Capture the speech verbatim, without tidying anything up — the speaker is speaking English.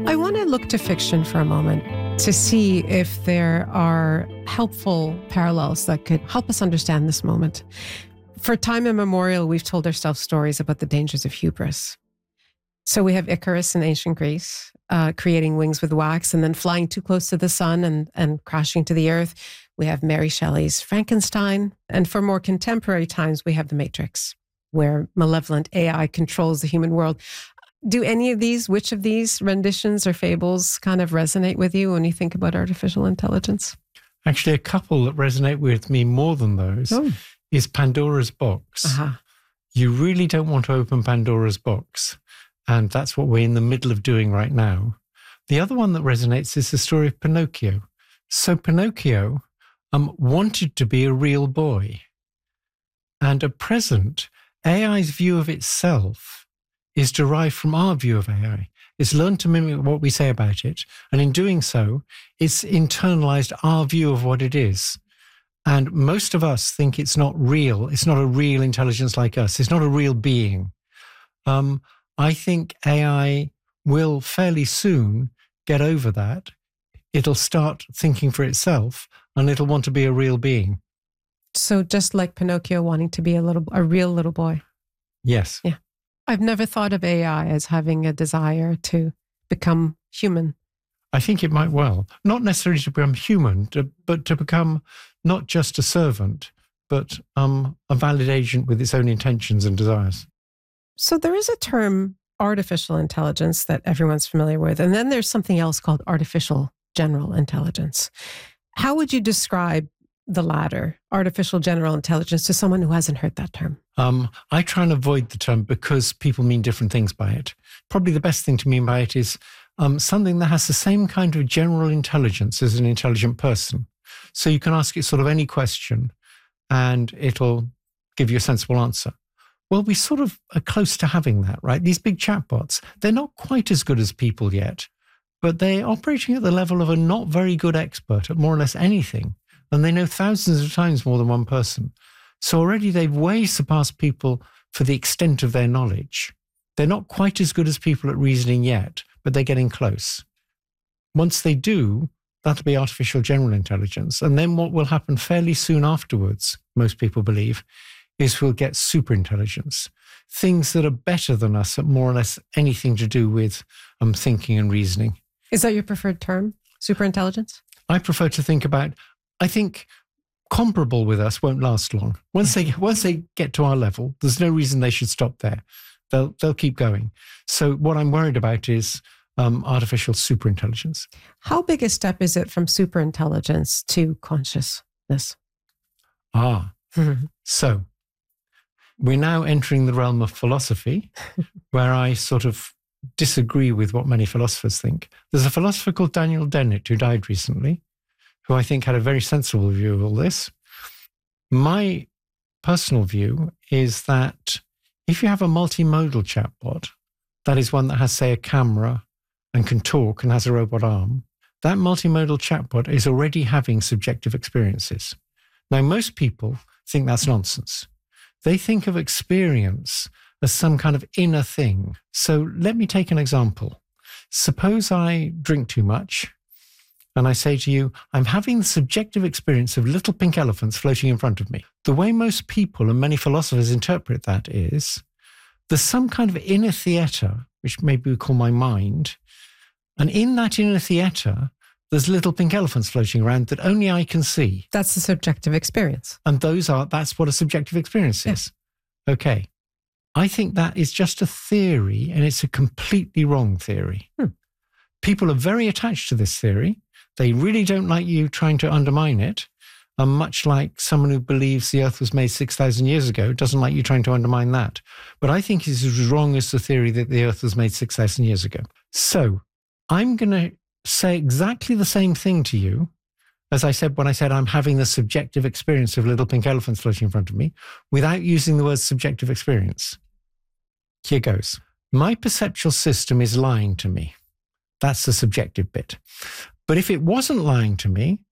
I want to look to fiction for a moment to see if there are helpful parallels that could help us understand this moment. For time immemorial, we've told ourselves stories about the dangers of hubris. So we have Icarus in ancient Greece, uh, creating wings with wax and then flying too close to the sun and, and crashing to the earth. We have Mary Shelley's Frankenstein. And for more contemporary times, we have The Matrix, where malevolent A I controls the human world. Do any of these, which of these renditions or fables kind of resonate with you when you think about artificial intelligence? Actually, a couple that resonate with me more than those oh. is Pandora's Box. Uh-huh. You really don't want to open Pandora's Box. And that's what we're in the middle of doing right now. The other one that resonates is the story of Pinocchio. So Pinocchio um, wanted to be a real boy. And at present, A I's view of itself is derived from our view of A I. It's learned to mimic what we say about it. And in doing so, it's internalized our view of what it is. And most of us think it's not real. It's not a real intelligence like us. It's not a real being. Um, I think A I will fairly soon get over that. It'll start thinking for itself and it'll want to be a real being. So just like Pinocchio wanting to be a little, a real little boy. Yes. Yeah. I've never thought of A I as having a desire to become human. I think it might well. Not necessarily to become human, to, but to become not just a servant, but um, a valid agent with its own intentions and desires. So there is a term, artificial intelligence, that everyone's familiar with. And then there's something else called artificial general intelligence. How would you describe the latter, artificial general intelligence, to someone who hasn't heard that term? Um, I try and avoid the term because people mean different things by it. Probably the best thing to mean by it is um, something that has the same kind of general intelligence as an intelligent person. So you can ask it sort of any question and it'll give you a sensible answer. Well, we sort of are close to having that, right? These big chatbots, they're not quite as good as people yet, but they're operating at the level of a not very good expert at more or less anything. And they know thousands of times more than one person. So already they've way surpassed people for the extent of their knowledge. They're not quite as good as people at reasoning yet, but they're getting close. Once they do, that'll be artificial general intelligence. And then what will happen fairly soon afterwards, most people believe, is we'll get superintelligence, things that are better than us at more or less anything to do with um, thinking and reasoning. Is that your preferred term, superintelligence? I prefer to think about, I think comparable with us won't last long. Once they once they get to our level, there's no reason they should stop there. They'll they'll keep going. So what I'm worried about is um, artificial superintelligence. How big a step is it from superintelligence to consciousness? Ah, so we're now entering the realm of philosophy, where I sort of disagree with what many philosophers think. There's a philosopher called Daniel Dennett who died recently, who I think had a very sensible view of all this. My personal view is that if you have a multimodal chatbot, that is one that has, say, a camera and can talk and has a robot arm, that multimodal chatbot is already having subjective experiences. Now, most people think that's nonsense. They think of experience as some kind of inner thing. So let me take an example. Suppose I drink too much and I say to you, I'm having the subjective experience of little pink elephants floating in front of me. The way most people and many philosophers interpret that is there's some kind of inner theatre, which maybe we call my mind. And in that inner theatre, there's little pink elephants floating around that only I can see. That's the subjective experience. And those are, that's what a subjective experience is. Yeah. Okay. I think that is just a theory, and it's a completely wrong theory. Hmm. People are very attached to this theory. They really don't like you trying to undermine it. And much like someone who believes the earth was made six thousand years ago doesn't like you trying to undermine that. But I think it's as wrong as the theory that the earth was made six thousand years ago. So I'm going to say exactly the same thing to you as I said when I said I'm having the subjective experience of little pink elephants floating in front of me without using the word subjective experience. Here goes. My perceptual system is lying to me. That's the subjective bit. But if it wasn't lying to me,